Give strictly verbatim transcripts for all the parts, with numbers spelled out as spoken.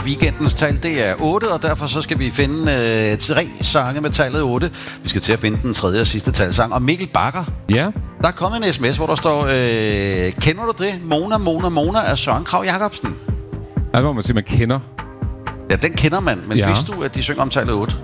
weekendens tal, det er otte, og derfor så skal vi finde øh, tre sange med tallet otte. Vi skal til at finde den tredje og sidste talsang. Og Mikkel Bakker, ja. Der er kommet en sms, hvor der står, øh, kender du det? Mona, Mona, Mona af Søren Kragh Jacobsen. Ja, hvor man siger, man kender. Ja, den kender man, men ja. Vidste du, at de synger om tallet otte?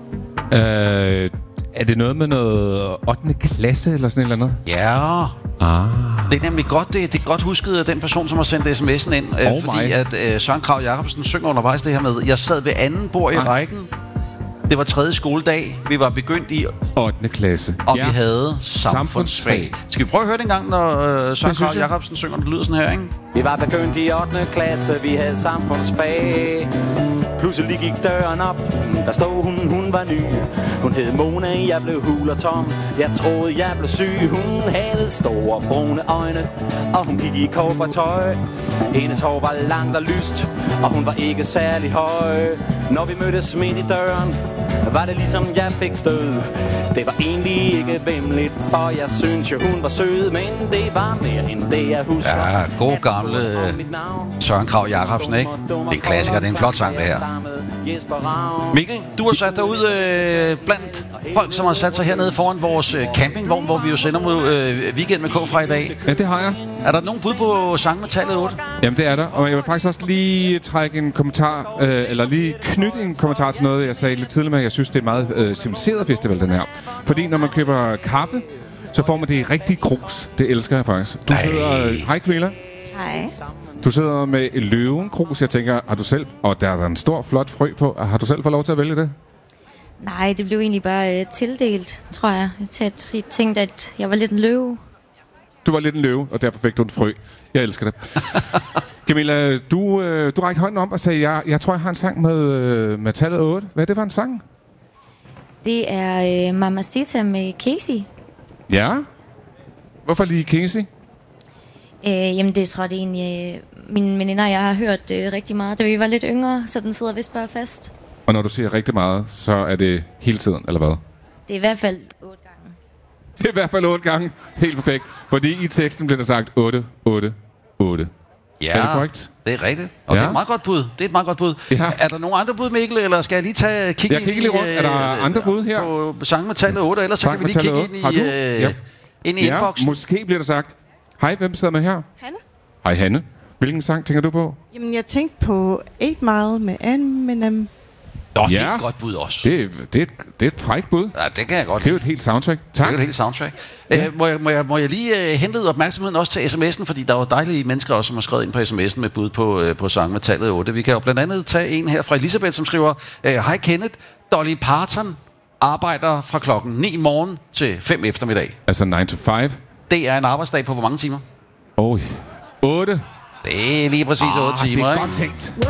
Øh, er det noget med noget ottende klasse eller sådan et eller andet? Ja. Ah. Det er nemlig godt, det, det er godt husket af den person, som har sendt sms'en ind, øh, oh fordi my. at øh, Søren Kragh Jacobsen synger undervejs det her med, jeg sad ved anden bord i ah. rækken, det var tredje skoledag, vi var begyndt i ottende klasse, og ja. vi havde samfundsfag. Skal vi prøve at høre det en gang, når øh, Søren Kragh Jacobsen synger, det lyder sådan her, ikke? Vi var begyndt i ottende klasse, vi havde samfundsfag. Pludselig gik døren op, der stod hun, hun var ny. Hun hed Mona, jeg blev hul og tom. Jeg troede, jeg blev syg. Hun havde store brune øjne, og hun gik i kobbertøj. Hendes hår var langt og lyst, og hun var ikke særlig høj. Når vi mødtes midt i døren, var det ligesom jeg fik stød. Det var egentlig ikke vemmeligt, for jeg synes jo hun var sød, men det var mere end det jeg husker. Ja, god gamle Søren Kragh Jacobsen, ikke? Det er en klassiker, det er en flot sang det her. Mikkel, du har sat dig ud øh, blandt folk, som har sat sig hernede foran vores øh, campingvogn, hvor vi jo sender mod øh, Weekend med K fra i dag. Ja, det har jeg. Er der nogen bud på sang med tallet otte? Jamen, det er der. Og jeg vil faktisk også lige trække en kommentar, øh, eller lige knytte en kommentar til noget, jeg sagde lidt tidligere med. Jeg synes, det er en meget øh, civiliseret festival, den her. Fordi når man køber kaffe, så får man det i rigtig grus. Det elsker jeg faktisk. Du Ej. sidder... Hej, Kvilla. Hej. Du sidder med en løvenkrus. Jeg tænker, har du selv... Og der er en stor, flot frø på. Har du selv fået lov til at vælge det? Nej, det blev egentlig bare øh, tildelt, tror jeg. Jeg tænkte, at jeg var lidt en løve. Du var lidt en løve, og derfor fik du en frø. Jeg elsker det. Camilla, du, øh, du rækte hånden om og sagde, jeg, jeg tror, jeg har en sang med, øh, med tallet otte. Hvad er det for en sang? Det er øh, Mamacita med Casey. Ja? Hvorfor lige Casey? Øh, jamen, det tror jeg det egentlig... Øh, mine veninder og jeg har hørt øh, rigtig meget, da vi var lidt yngre, så den sidder vist bare fast. Og når du siger rigtig meget, så er det hele tiden, eller hvad? Det er i hvert fald otte gange. Det er i hvert fald otte gange. Helt perfekt. Fordi i teksten bliver der sagt otte, otte, otte. Ja, er det korrekt? Det er rigtigt. Og ja. Det er et meget godt bud. Det er et meget godt bud. Ja. Er der nogen andre bud, Mikkel, eller skal jeg lige tage kigge jeg ind kigge lige rundt. Er der andre bud her? På sang med tallet otte, ellers så kan vi lige kigge ind i, Har du? øh, Ja. ind i ja, inboxen. Måske bliver der sagt. Hej, hvem sidder med her? Hanne. Hej, Hanne. Hvilken sang tænker du på? Jamen, jeg tænkte på eight Mile med Eminem. Nå, ja. det er et godt bud også. Det, det, er et, det er et frækt bud. Ja, det kan jeg godt lide. Det er jo et helt soundtrack. Tak. Det er jo et helt soundtrack. Ja. Æh, må, jeg, må, jeg, må jeg lige uh, hente opmærksomheden også til sms'en, fordi der er jo dejlige mennesker også, som har skrevet ind på sms'en med bud på, uh, på sang med tallet otte. Vi kan jo blandt andet tage en her fra Elisabeth, som skriver, hej Kenneth, Dolly Parton arbejder fra klokken ni morgen til fem eftermiddag. Altså nine to five? Det er en arbejdsdag på hvor mange timer? Oj, otte. Det er lige præcis otte ah, timer. Det er ikke? godt tænkt.